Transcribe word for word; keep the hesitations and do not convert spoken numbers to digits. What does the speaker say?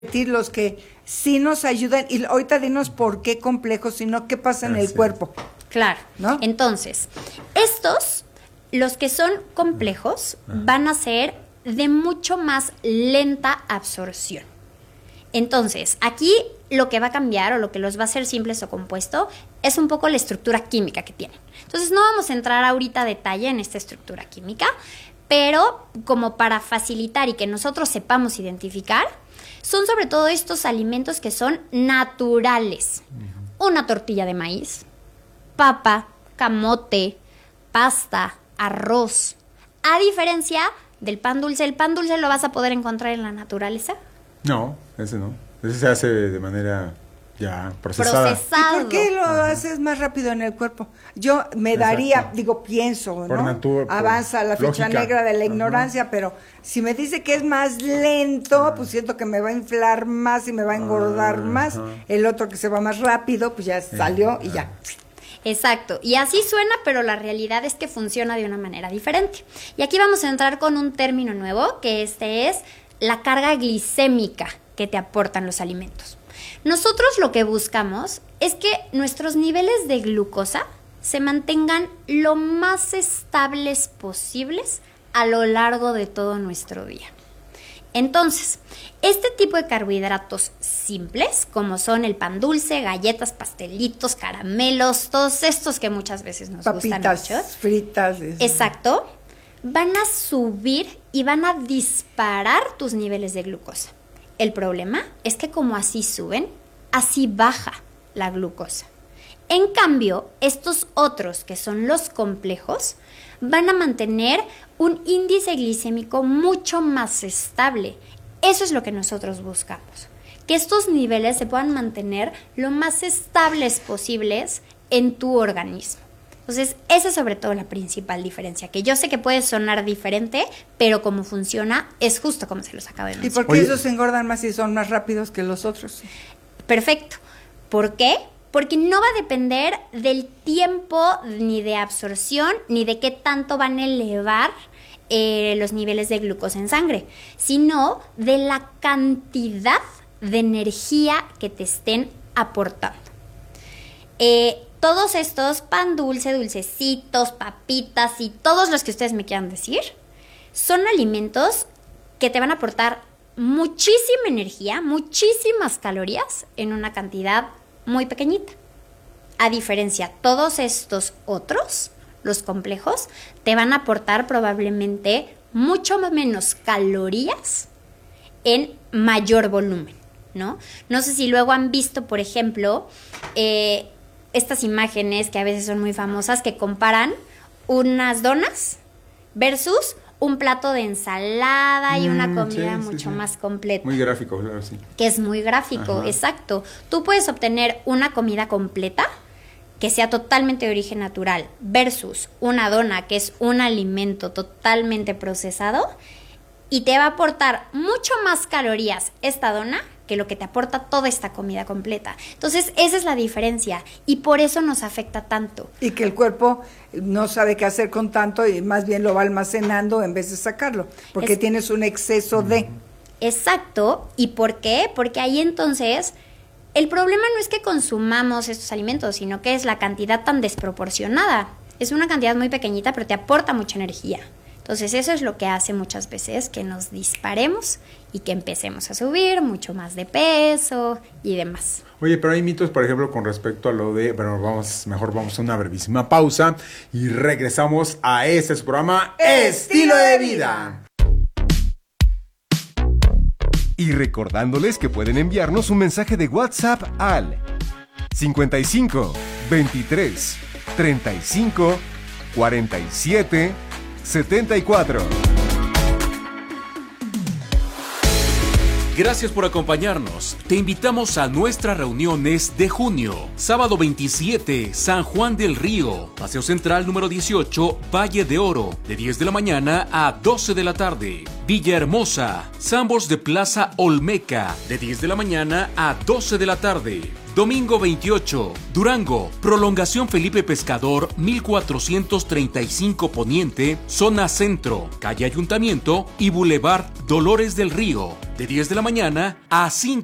los que sí nos ayudan, y ahorita dinos por qué complejos, sino qué pasa en el Sí. cuerpo. Claro, ¿No? Entonces, estos, los que son complejos, van a ser de mucho más lenta absorción. Entonces, aquí lo que va a cambiar o lo que los va a hacer simples o compuesto es un poco la estructura química que tienen. Entonces, no vamos a entrar ahorita a detalle en esta estructura química, pero como para facilitar y que nosotros sepamos identificar, son sobre todo estos alimentos que son naturales. Una tortilla de maíz, papa, camote, pasta, arroz. A diferencia del pan dulce, ¿el pan dulce lo vas a poder encontrar en la naturaleza? No, ese no. Ese se hace de manera ya procesada. Procesado. ¿Y por qué lo Ajá. haces más rápido en el cuerpo? Yo me Exacto. daría, digo, pienso, Por ¿no? natura, por Avanza la ficha lógica. negra de la Ajá. ignorancia, pero si me dice que es más lento, pues siento que me va a inflar más y me va a engordar Ajá. más. El otro que se va más rápido, pues ya salió y ya. Exacto, y así suena, pero la realidad es que funciona de una manera diferente. Y aquí vamos a entrar con un término nuevo, que este es la carga glicémica que te aportan los alimentos. Nosotros lo que buscamos es que nuestros niveles de glucosa se mantengan lo más estables posibles a lo largo de todo nuestro día. Entonces, este tipo de carbohidratos simples, como son el pan dulce, galletas, pastelitos, caramelos, todos estos que muchas veces nos gustan Papitas mucho. fritas. es- Exacto, van a subir y van a disparar tus niveles de glucosa. El problema es que como así suben, así baja la glucosa. En cambio, estos otros, que son los complejos, van a mantener un índice glicémico mucho más estable. Eso es lo que nosotros buscamos, que estos niveles se puedan mantener lo más estables posibles en tu organismo. Entonces, esa es sobre todo la principal diferencia, que yo sé que puede sonar diferente, pero como funciona es justo como se los acabo de ¿Y mencionar. por qué Oye. esos engordan más y son más rápidos que los otros? Perfecto. ¿Por qué? Porque no va a depender del tiempo ni de absorción ni de qué tanto van a elevar eh, los niveles de glucosa en sangre, sino de la cantidad de energía que te estén aportando. Eh, todos estos pan dulce, dulcecitos, papitas y todos los que ustedes me quieran decir, son alimentos que te van a aportar muchísima energía, muchísimas calorías en una cantidad muy pequeñita. A diferencia, todos estos otros, los complejos, te van a aportar probablemente mucho menos calorías en mayor volumen, ¿no? No sé si luego han visto, por ejemplo, eh, estas imágenes que a veces son muy famosas que comparan unas donas versus un plato de ensalada y una Mm, comida sí, sí, mucho sí. más completa. Muy gráfico, claro, sí. Que es muy gráfico, Ajá. exacto. Tú puedes obtener una comida completa que sea totalmente de origen natural versus una dona que es un alimento totalmente procesado y te va a aportar mucho más calorías esta dona que lo que te aporta toda esta comida completa. Entonces, esa es la diferencia y por eso nos afecta tanto. Y que el cuerpo no sabe qué hacer con tanto y más bien lo va almacenando en vez de sacarlo, porque Es- tienes un exceso de... Exacto. ¿Y por qué? Porque ahí entonces el problema no es que consumamos estos alimentos, sino que es la cantidad tan desproporcionada. Es una cantidad muy pequeñita, pero te aporta mucha energía. Entonces eso es lo que hace muchas veces que nos disparemos y que empecemos a subir mucho más de peso y demás. Oye, pero hay mitos, por ejemplo, con respecto a lo de... Bueno, vamos, mejor vamos a una brevísima pausa y regresamos a este su programa Estilo de Vida. Y recordándoles que pueden enviarnos un mensaje de WhatsApp al cincuenta y cinco, veintitrés, treinta y cinco, cuarenta y siete, setenta y cuatro. Gracias por acompañarnos. Te invitamos a nuestras reuniones de junio. Sábado veintisiete, San Juan del Río. Paseo Central número dieciocho, Valle de Oro. De diez de la mañana a doce de la tarde. Villahermosa. Sambors de Plaza Olmeca. De diez de la mañana a doce de la tarde. Domingo veintiocho, Durango, prolongación Felipe Pescador, mil cuatrocientos treinta y cinco Poniente, zona centro, calle Ayuntamiento y Boulevard Dolores del Río, de diez de la mañana a cinco